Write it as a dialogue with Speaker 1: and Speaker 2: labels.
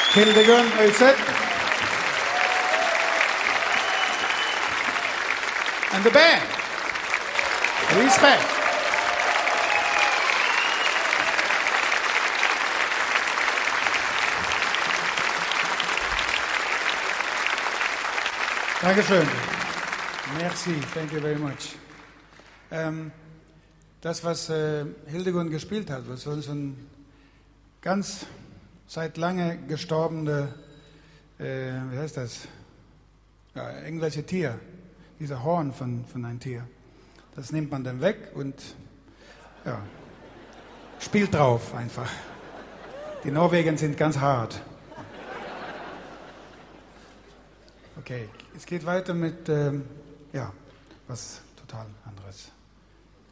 Speaker 1: Hildegun Öyset. And the band. Respect. Dankeschön. Merci, thank you very much. Das, was Hildegun gespielt hat, was so ein ganz seit lange gestorbene, wie heißt das? Ja, irgendwelche Tier, dieser Horn von einem Tier. Das nimmt man dann weg und ja, spielt drauf einfach. Die Norweger sind ganz hart. Okay, es geht weiter mit, ja, was total anderes.